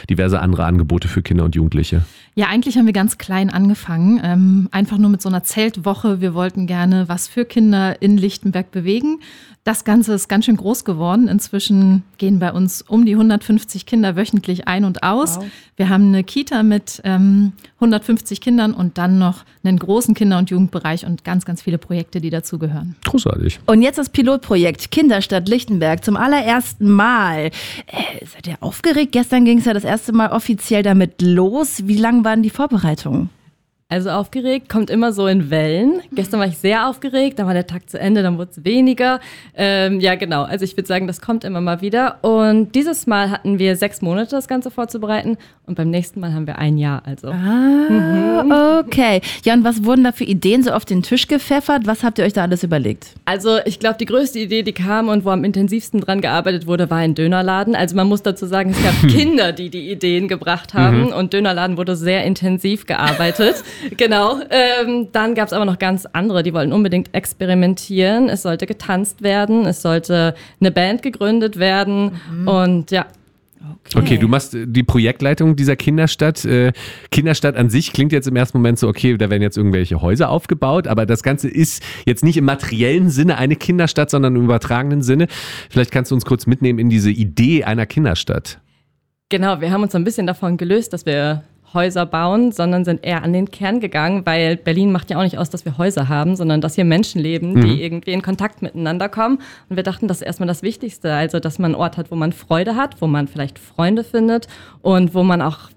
diverse andere Angebote für Kinder und Jugendliche? Ja, eigentlich haben wir ganz klein angefangen, einfach nur mit so einer Zeltwoche. Wir wollten gerne was für Kinder in Lichtenberg bewegen. Das Ganze ist ganz schön groß geworden. Inzwischen gehen bei uns um die 150 Kinder wöchentlich ein und aus. Wow. Wir haben eine Kita mit 150 Kindern und dann noch einen großen Kinder- und Jugendbereich und ganz, ganz viele Projekte, die dazugehören. Großartig. Und jetzt das Pilotprojekt Kinderstadt Lichtenberg zum allerersten Mal. Seid ihr aufgeregt? Gestern ging es ja das erste Mal offiziell damit los. Wie lang waren die Vorbereitungen? Also aufgeregt kommt immer so in Wellen. Gestern war ich sehr aufgeregt, dann war der Tag zu Ende, dann wurde es weniger. Ja, genau. Also ich würde sagen, das kommt immer mal wieder. Und dieses Mal hatten wir 6 Monate, das Ganze vorzubereiten. Und beim nächsten Mal haben wir 1 Jahr. Also. Okay. Ja, und was wurden da für Ideen so auf den Tisch gepfeffert? Was habt ihr euch da alles überlegt? Also ich glaube, die größte Idee, die kam und wo am intensivsten dran gearbeitet wurde, war ein Dönerladen. Also man muss dazu sagen, es gab Kinder, die Ideen gebracht haben. Und Dönerladen wurde sehr intensiv gearbeitet. Genau. Dann gab es aber noch ganz andere, die wollten unbedingt experimentieren. Es sollte getanzt werden, es sollte eine Band gegründet werden und ja. Okay, du machst die Projektleitung dieser Kinderstadt. Kinderstadt an sich klingt jetzt im ersten Moment so, okay, da werden jetzt irgendwelche Häuser aufgebaut, aber das Ganze ist jetzt nicht im materiellen Sinne eine Kinderstadt, sondern im übertragenen Sinne. Vielleicht kannst du uns kurz mitnehmen in diese Idee einer Kinderstadt. Genau, wir haben uns ein bisschen davon gelöst, dass wir Häuser bauen, sondern sind eher an den Kern gegangen, weil Berlin macht ja auch nicht aus, dass wir Häuser haben, sondern dass hier Menschen leben, die irgendwie in Kontakt miteinander kommen. Und wir dachten, das ist erstmal das Wichtigste, also dass man einen Ort hat, wo man Freude hat, wo man vielleicht Freunde findet und wo man auch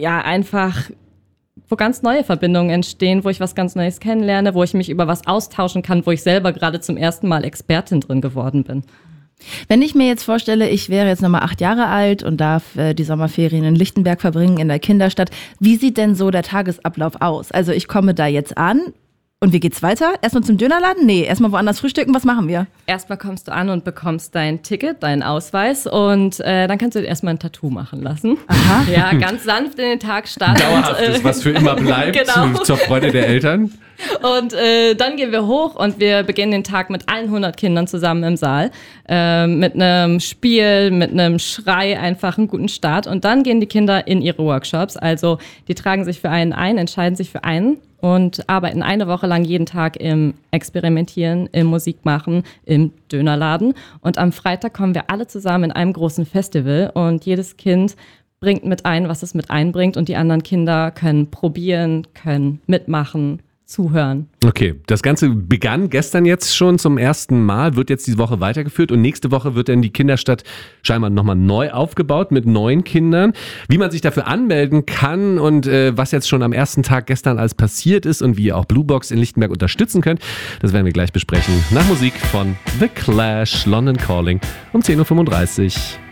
wo ganz neue Verbindungen entstehen, wo ich was ganz Neues kennenlerne, wo ich mich über was austauschen kann, wo ich selber gerade zum ersten Mal Expertin drin geworden bin. Wenn ich mir jetzt vorstelle, ich wäre jetzt nochmal 8 Jahre alt und darf die Sommerferien in Lichtenberg verbringen, in der Kinderstadt, wie sieht denn so der Tagesablauf aus? Also ich komme da jetzt an und wie geht's weiter? Erstmal zum Dönerladen? Nee, erstmal woanders frühstücken. Was machen wir? Erstmal kommst du an und bekommst dein Ticket, deinen Ausweis und dann kannst du dir erstmal ein Tattoo machen lassen. Aha. Ja, ganz sanft in den Tag starten. Dauerhaftes, was für immer bleibt, genau. Zur Freude der Eltern. Und dann gehen wir hoch und wir beginnen den Tag mit 100 Kindern zusammen im Saal. Mit einem Spiel, mit einem Schrei, einfach einen guten Start. Und dann gehen die Kinder in ihre Workshops. Also die tragen sich für einen ein, entscheiden sich für einen und arbeiten 1 Woche lang jeden Tag im Experimentieren, im Musikmachen, im Dönerladen. Und am Freitag kommen wir alle zusammen in einem großen Festival und jedes Kind bringt mit ein, was es mit einbringt. Und die anderen Kinder können probieren, können mitmachen, zuhören. Okay, das Ganze begann gestern jetzt schon zum ersten Mal, wird jetzt diese Woche weitergeführt und nächste Woche wird dann die Kinderstadt scheinbar nochmal neu aufgebaut mit 9 Kindern. Wie man sich dafür anmelden kann und was jetzt schon am ersten Tag gestern alles passiert ist und wie ihr auch Blue Box in Lichtenberg unterstützen könnt, das werden wir gleich besprechen. Nach Musik von The Clash, London Calling um 10.35 Uhr.